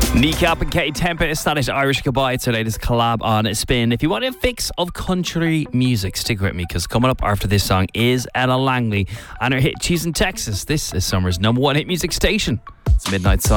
Kneecap and Kate Tempest, that is Irish Goodbye. It's our latest collab on Spin. If you want a fix of country music, stick with me, because coming up after this song is Ella Langley and her hit Cheese in Texas. This is Summer's #1 hit music station. It's Midnight Sun.